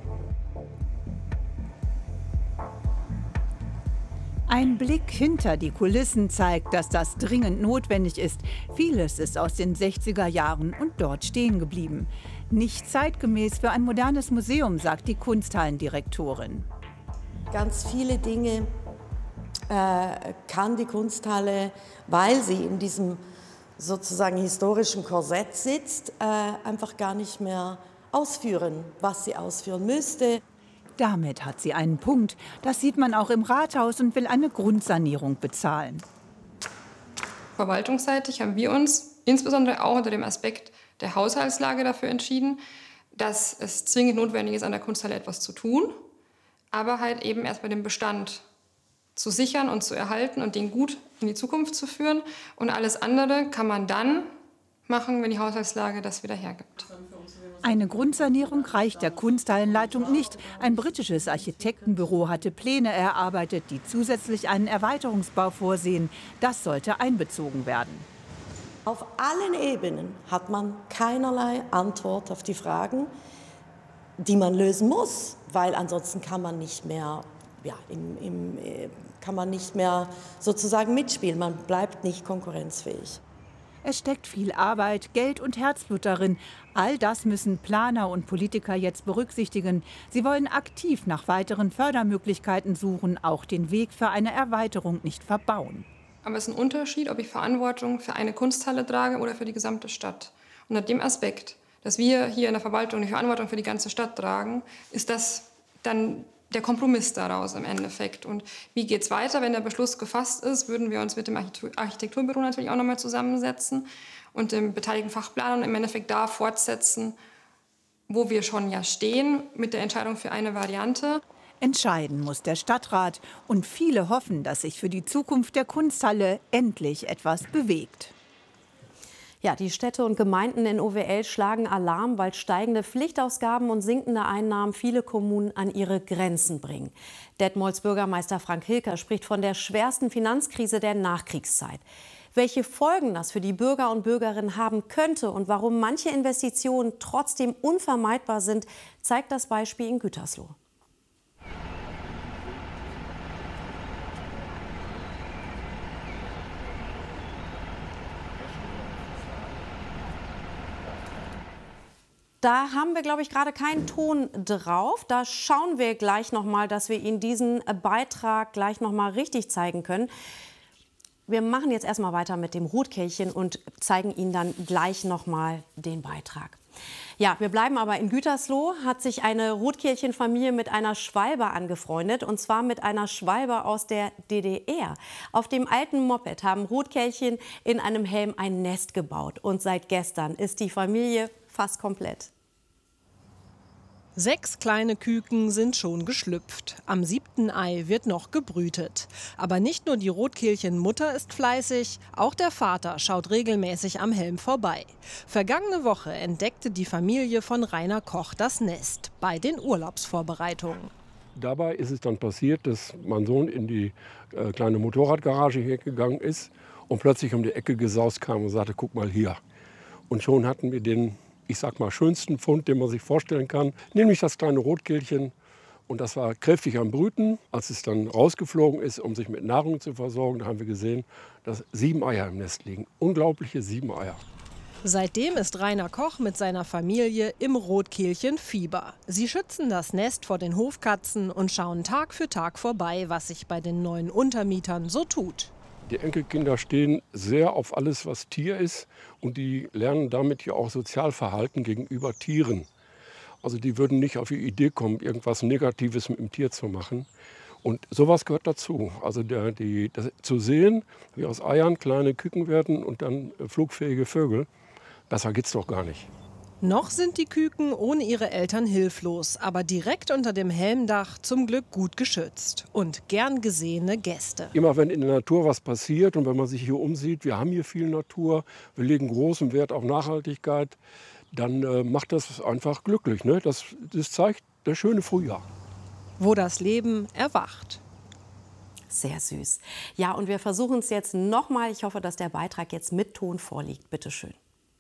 Speaker 7: Ein Blick hinter die Kulissen zeigt, dass das dringend notwendig ist. Vieles ist aus den sechziger Jahren und dort stehen geblieben. Nicht zeitgemäß für ein modernes Museum, sagt die Kunsthallendirektorin.
Speaker 26: Ganz viele Dinge äh, kann die Kunsthalle, weil sie in diesem sozusagen historischen Korsett sitzt, äh, einfach gar nicht mehr ausführen, was sie ausführen müsste.
Speaker 7: Damit hat sie einen Punkt. Das sieht man auch im Rathaus und will eine Grundsanierung bezahlen.
Speaker 25: Verwaltungsseitig haben wir uns insbesondere auch unter dem Aspekt der Haushaltslage dafür entschieden, dass es zwingend notwendig ist, an der Kunsthalle etwas zu tun, aber halt eben erst bei dem Bestand zu sichern und zu erhalten und den gut in die Zukunft zu führen. Und alles andere kann man dann machen, wenn die Haushaltslage das wieder hergibt.
Speaker 7: Eine Grundsanierung reicht der Kunsthallenleitung nicht. Ein britisches Architektenbüro hatte Pläne erarbeitet, die zusätzlich einen Erweiterungsbau vorsehen. Das sollte einbezogen werden.
Speaker 26: Auf allen Ebenen hat man keinerlei Antwort auf die Fragen, die man lösen muss, weil ansonsten kann man nicht mehr, ja, im, im, kann man nicht mehr sozusagen mitspielen. Man bleibt nicht konkurrenzfähig.
Speaker 7: Es steckt viel Arbeit, Geld und Herzblut darin. All das müssen Planer und Politiker jetzt berücksichtigen. Sie wollen aktiv nach weiteren Fördermöglichkeiten suchen, auch den Weg für eine Erweiterung nicht verbauen.
Speaker 25: Aber es ist ein Unterschied, ob ich Verantwortung für eine Kunsthalle trage oder für die gesamte Stadt. Und unter dem Aspekt, dass wir hier in der Verwaltung die Verantwortung für die ganze Stadt tragen, ist das dann der Kompromiss daraus im Endeffekt. Und wie geht es weiter, wenn der Beschluss gefasst ist, würden wir uns mit dem Architekturbüro natürlich auch nochmal zusammensetzen und dem beteiligten Fachplaner und im Endeffekt da fortsetzen, wo wir schon ja stehen, mit der Entscheidung für eine Variante.
Speaker 7: Entscheiden muss der Stadtrat. Und viele hoffen, dass sich für die Zukunft der Kunsthalle endlich etwas bewegt.
Speaker 5: Ja, die Städte und Gemeinden in O W L schlagen Alarm, weil steigende Pflichtausgaben und sinkende Einnahmen viele Kommunen an ihre Grenzen bringen. Detmolds Bürgermeister Frank Hilker spricht von der schwersten Finanzkrise der Nachkriegszeit. Welche Folgen das für die Bürger und Bürgerinnen haben könnte und warum manche Investitionen trotzdem unvermeidbar sind, zeigt das Beispiel in Gütersloh. Da haben wir, glaube ich, gerade keinen Ton drauf. Da schauen wir gleich noch mal, dass wir Ihnen diesen Beitrag gleich noch mal richtig zeigen können. Wir machen jetzt erstmal weiter mit dem Rotkehlchen und zeigen Ihnen dann gleich noch mal den Beitrag. Ja, wir bleiben aber in Gütersloh. Hat sich eine Rotkehlchenfamilie mit einer Schwalbe angefreundet, und zwar mit einer Schwalbe aus der D D R. Auf dem alten Moped haben Rotkehlchen in einem Helm ein Nest gebaut. Und seit gestern ist die Familie fast komplett.
Speaker 18: Sechs kleine Küken sind schon geschlüpft. Am siebten Ei wird noch gebrütet. Aber nicht nur die Rotkehlchenmutter ist fleißig, auch der Vater schaut regelmäßig am Helm vorbei. Vergangene Woche entdeckte die Familie von Rainer Koch das Nest bei den Urlaubsvorbereitungen.
Speaker 19: Dabei ist es dann passiert, dass mein Sohn in die äh, kleine Motorradgarage hier gegangen ist und plötzlich um die Ecke gesaust kam und sagte, guck mal hier. Und schon hatten wir den, ich sag mal, schönsten Fund, den man sich vorstellen kann, nämlich das kleine Rotkehlchen. Und das war kräftig am Brüten. Als es dann rausgeflogen ist, um sich mit Nahrung zu versorgen, da haben wir gesehen, dass sieben Eier im Nest liegen. Unglaubliche sieben Eier.
Speaker 18: Seitdem ist Rainer Koch mit seiner Familie im Rotkehlchenfieber. Sie schützen das Nest vor den Hofkatzen und schauen Tag für Tag vorbei, was sich bei den neuen Untermietern so tut.
Speaker 19: Die Enkelkinder stehen sehr auf alles, was Tier ist, und die lernen damit ja auch Sozialverhalten gegenüber Tieren. Also die würden nicht auf die Idee kommen, irgendwas Negatives mit dem Tier zu machen. Und sowas gehört dazu. Also der, die, das, zu sehen, wie aus Eiern kleine Küken werden und dann flugfähige Vögel, besser geht's doch gar nicht.
Speaker 18: Noch sind die Küken ohne ihre Eltern hilflos, aber direkt unter dem Helmdach zum Glück gut geschützt und gern gesehene Gäste.
Speaker 19: Immer wenn in der Natur was passiert und wenn man sich hier umsieht, wir haben hier viel Natur, wir legen großen Wert auf Nachhaltigkeit, dann äh, macht das einfach glücklich. Ne? Das, das zeigt das schöne Frühjahr.
Speaker 18: Wo das Leben erwacht.
Speaker 5: Sehr süß. Ja, und wir versuchen es jetzt nochmal. Ich hoffe, dass der Beitrag jetzt mit Ton vorliegt. Bitte schön.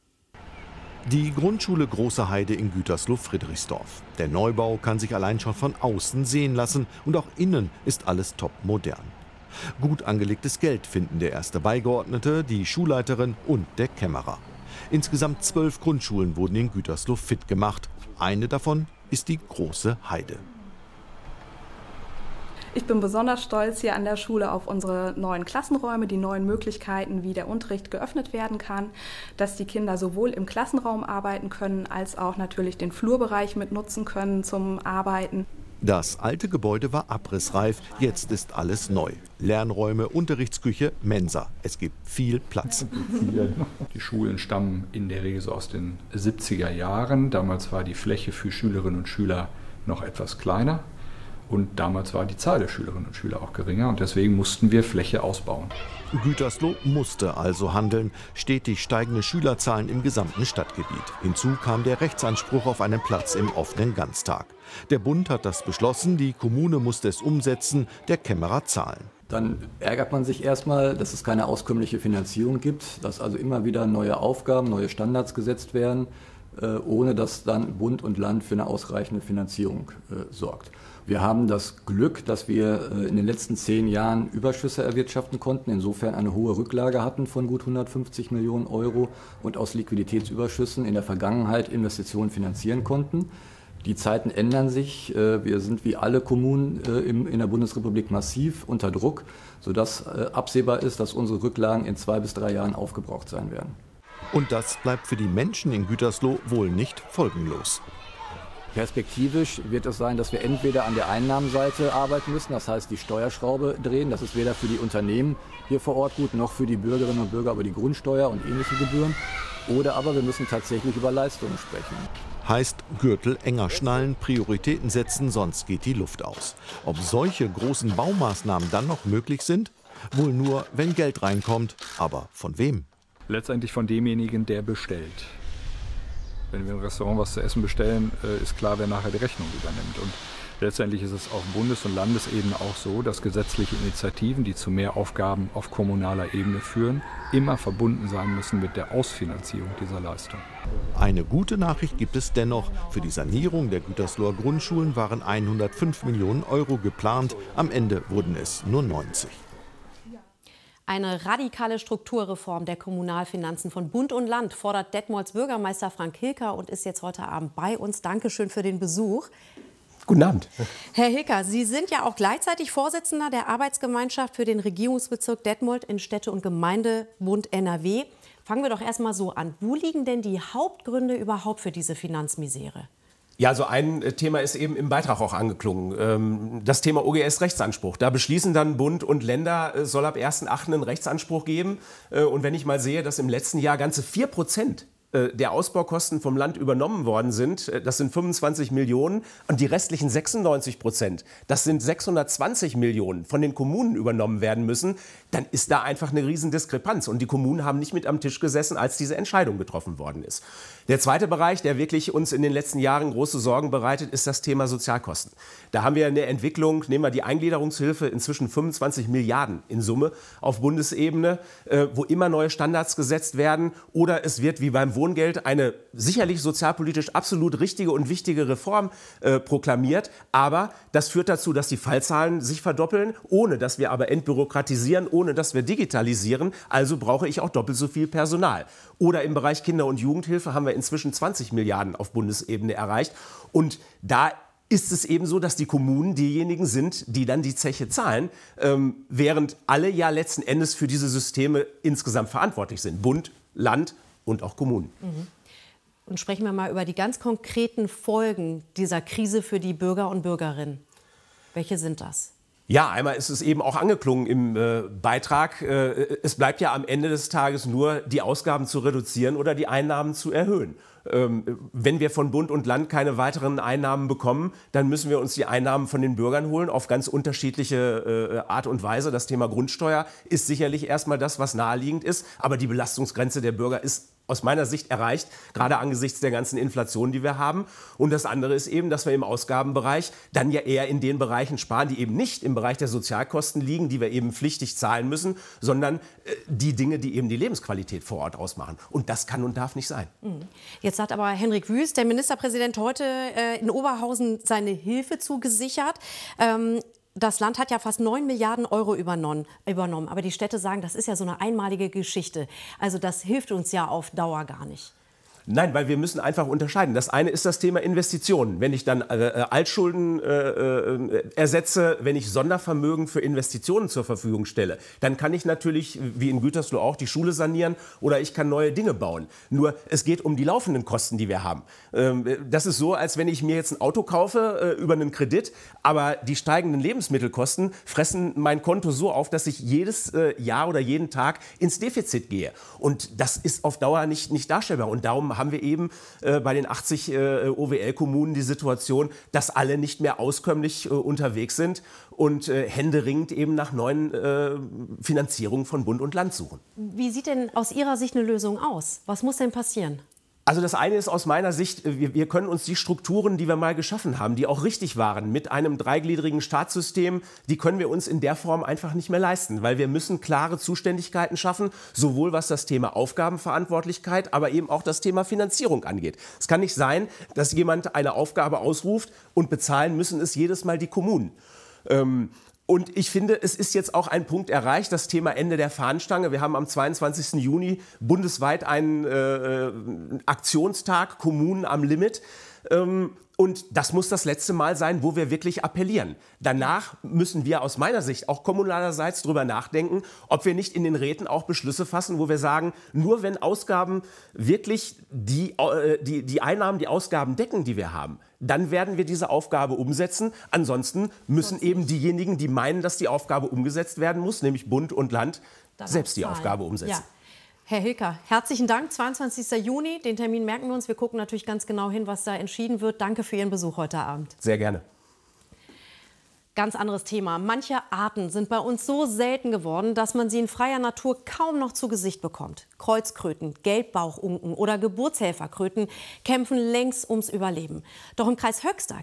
Speaker 10: Die Grundschule Große Heide in Gütersloh-Friedrichsdorf. Der Neubau kann sich allein schon von außen sehen lassen und auch innen ist alles top modern. Gut angelegtes Geld finden der erste Beigeordnete, die Schulleiterin und der Kämmerer. Insgesamt zwölf Grundschulen wurden in Gütersloh fit gemacht. Eine davon ist die Große Heide.
Speaker 11: Ich bin besonders stolz hier an der Schule auf unsere neuen Klassenräume, die neuen Möglichkeiten, wie der Unterricht geöffnet werden kann, dass die Kinder sowohl im Klassenraum arbeiten können, als auch natürlich den Flurbereich mit nutzen können zum Arbeiten.
Speaker 10: Das alte Gebäude war abrissreif, jetzt ist alles neu. Lernräume, Unterrichtsküche, Mensa. Es gibt viel Platz.
Speaker 12: Die Schulen stammen in der Regel so aus den siebziger Jahren. Damals war die Fläche für Schülerinnen und Schüler noch etwas kleiner. Und damals war die Zahl der Schülerinnen und Schüler auch geringer und deswegen mussten wir Fläche ausbauen.
Speaker 10: Gütersloh musste also handeln. Stetig steigende Schülerzahlen im gesamten Stadtgebiet. Hinzu kam der Rechtsanspruch auf einen Platz im offenen Ganztag. Der Bund hat das beschlossen, die Kommune musste es umsetzen, der Kämmerer zahlen.
Speaker 13: Dann ärgert man sich erstmal, dass es keine auskömmliche Finanzierung gibt, dass also immer wieder neue Aufgaben, neue Standards gesetzt werden, ohne dass dann Bund und Land für eine ausreichende Finanzierung sorgt. Wir haben das Glück, dass wir in den letzten zehn Jahren Überschüsse erwirtschaften konnten, insofern eine hohe Rücklage hatten von gut hundertfünfzig Millionen Euro und aus Liquiditätsüberschüssen in der Vergangenheit Investitionen finanzieren konnten. Die Zeiten ändern sich. Wir sind wie alle Kommunen in der Bundesrepublik massiv unter Druck, sodass absehbar ist, dass unsere Rücklagen in zwei bis drei Jahren aufgebraucht sein werden.
Speaker 10: Und das bleibt für die Menschen in Gütersloh wohl nicht folgenlos.
Speaker 13: Perspektivisch wird es sein, dass wir entweder an der Einnahmenseite arbeiten müssen, das heißt die Steuerschraube drehen. Das ist weder für die Unternehmen hier vor Ort gut, noch für die Bürgerinnen und Bürger über die Grundsteuer und ähnliche Gebühren. Oder aber wir müssen tatsächlich über Leistungen sprechen.
Speaker 10: Heißt Gürtel enger schnallen, Prioritäten setzen, sonst geht die Luft aus. Ob solche großen Baumaßnahmen dann noch möglich sind? Wohl nur, wenn Geld reinkommt. Aber von wem?
Speaker 12: letztendlich von demjenigen, der bestellt. Wenn wir im Restaurant was zu essen bestellen, ist klar, wer nachher die Rechnung übernimmt. Und letztendlich ist es auf Bundes- und Landesebene auch so, dass gesetzliche Initiativen, die zu mehr Aufgaben auf kommunaler Ebene führen, immer verbunden sein müssen mit der Ausfinanzierung dieser Leistung.
Speaker 10: Eine gute Nachricht gibt es dennoch. Für die Sanierung der Gütersloher Grundschulen waren hundertfünf Millionen Euro geplant. Am Ende wurden es nur neunzig.
Speaker 5: Eine radikale Strukturreform der Kommunalfinanzen von Bund und Land fordert Detmolds Bürgermeister Frank Hilker und ist jetzt heute Abend bei uns. Dankeschön für den Besuch.
Speaker 9: Guten Abend.
Speaker 5: Herr Hilker, Sie sind ja auch gleichzeitig Vorsitzender der Arbeitsgemeinschaft für den Regierungsbezirk Detmold in Städte- und Gemeindebund N R W. Fangen wir doch erst mal so an. Wo liegen denn die Hauptgründe überhaupt für diese Finanzmisere?
Speaker 9: Ja, also ein Thema ist eben im Beitrag auch angeklungen. Das Thema O G S-Rechtsanspruch. Da beschließen dann Bund und Länder, es soll ab ersten achten einen Rechtsanspruch geben. Und wenn ich mal sehe, dass im letzten Jahr ganze vier Prozent der Ausbaukosten vom Land übernommen worden sind, das sind fünfundzwanzig Millionen, und die restlichen sechsundneunzig Prozent, das sind sechshundertzwanzig Millionen, von den Kommunen übernommen werden müssen, dann ist da einfach eine Riesendiskrepanz. Und die Kommunen haben nicht mit am Tisch gesessen, als diese Entscheidung getroffen worden ist. Der zweite Bereich, der wirklich uns in den letzten Jahren große Sorgen bereitet, ist das Thema Sozialkosten. Da haben wir eine Entwicklung, nehmen wir die Eingliederungshilfe, inzwischen fünfundzwanzig Milliarden in Summe auf Bundesebene, wo immer neue Standards gesetzt werden, oder es wird wie beim Wohngeld eine sicherlich sozialpolitisch absolut richtige und wichtige Reform äh, proklamiert. Aber das führt dazu, dass die Fallzahlen sich verdoppeln, ohne dass wir aber entbürokratisieren, ohne dass wir digitalisieren. Also brauche ich auch doppelt so viel Personal. Oder im Bereich Kinder- und Jugendhilfe haben wir inzwischen zwanzig Milliarden auf Bundesebene erreicht. Und da ist es eben so, dass die Kommunen diejenigen sind, die dann die Zeche zahlen, ähm, während alle ja letzten Endes für diese Systeme insgesamt verantwortlich sind. Bund, Land und auch Kommunen.
Speaker 5: Mhm. Und sprechen wir mal über die ganz konkreten Folgen dieser Krise für die Bürger und Bürgerinnen. Welche sind das?
Speaker 9: Ja, einmal ist es eben auch angeklungen im äh, Beitrag. Äh, es bleibt ja am Ende des Tages nur, die Ausgaben zu reduzieren oder die Einnahmen zu erhöhen. Ähm, wenn wir von Bund und Land keine weiteren Einnahmen bekommen, dann müssen wir uns die Einnahmen von den Bürgern holen, auf ganz unterschiedliche äh, Art und Weise. Das Thema Grundsteuer ist sicherlich erstmal das, was naheliegend ist, aber die Belastungsgrenze der Bürger ist aus meiner Sicht erreicht, gerade angesichts der ganzen Inflation, die wir haben. Und das andere ist eben, dass wir im Ausgabenbereich dann ja eher in den Bereichen sparen, die eben nicht im Bereich der Sozialkosten liegen, die wir eben pflichtig zahlen müssen, sondern äh, die Dinge, die eben die Lebensqualität vor Ort ausmachen. Und das kann und darf nicht sein.
Speaker 5: Jetzt hat aber Henrik Wüst, der Ministerpräsident, heute äh, in Oberhausen seine Hilfe zugesichert. Ähm, Das Land hat ja fast neun Milliarden Euro übernommen, übernommen. Aber die Städte sagen, das ist ja so eine einmalige Geschichte. Also das hilft uns ja auf Dauer gar nicht.
Speaker 9: Nein, weil wir müssen einfach unterscheiden. Das eine ist das Thema Investitionen. Wenn ich dann äh, Altschulden äh, äh, ersetze, wenn ich Sondervermögen für Investitionen zur Verfügung stelle, dann kann ich natürlich, wie in Gütersloh auch, die Schule sanieren oder ich kann neue Dinge bauen. Nur es geht um die laufenden Kosten, die wir haben. Ähm, das ist so, als wenn ich mir jetzt ein Auto kaufe äh, über einen Kredit, aber die steigenden Lebensmittelkosten fressen mein Konto so auf, dass ich jedes äh, Jahr oder jeden Tag ins Defizit gehe. Und das ist auf Dauer nicht, nicht darstellbar. Und darum haben wir eben äh, bei den achtzig äh, O W L-Kommunen die Situation, dass alle nicht mehr auskömmlich äh, unterwegs sind und äh, händeringend eben nach neuen äh, Finanzierungen von Bund und Land suchen.
Speaker 5: Wie sieht denn aus Ihrer Sicht eine Lösung aus? Was muss denn passieren?
Speaker 9: Also das eine ist aus meiner Sicht, wir, wir können uns die Strukturen, die wir mal geschaffen haben, die auch richtig waren, mit einem dreigliedrigen Staatssystem, die können wir uns in der Form einfach nicht mehr leisten, weil wir müssen klare Zuständigkeiten schaffen, sowohl was das Thema Aufgabenverantwortlichkeit, aber eben auch das Thema Finanzierung angeht. Es kann nicht sein, dass jemand eine Aufgabe ausruft und bezahlen müssen es jedes Mal die Kommunen. Ähm, Und ich finde, es ist jetzt auch ein Punkt erreicht, das Thema Ende der Fahnenstange. Wir haben am zweiundzwanzigsten Juni bundesweit einen äh, Aktionstag, Kommunen am Limit. Ähm, und das muss das letzte Mal sein, wo wir wirklich appellieren. Danach müssen wir aus meiner Sicht auch kommunalerseits darüber nachdenken, ob wir nicht in den Räten auch Beschlüsse fassen, wo wir sagen, nur wenn Ausgaben wirklich die, äh, die, die Einnahmen, die Ausgaben decken, die wir haben, dann werden wir diese Aufgabe umsetzen. Ansonsten müssen eben diejenigen, die meinen, dass die Aufgabe umgesetzt werden muss, nämlich Bund und Land, dann selbst die Aufgabe umsetzen.
Speaker 5: Ja. Herr Hilker, herzlichen Dank. zweiundzwanzigsten Juni, den Termin merken wir uns. Wir gucken natürlich ganz genau hin, was da entschieden wird. Danke für Ihren Besuch heute Abend.
Speaker 9: Sehr gerne.
Speaker 5: Ganz anderes Thema. Manche Arten sind bei uns so selten geworden, dass man sie in freier Natur kaum noch zu Gesicht bekommt. Kreuzkröten, Gelbbauchunken oder Geburtshelferkröten kämpfen längst ums Überleben. Doch im Kreis Höxter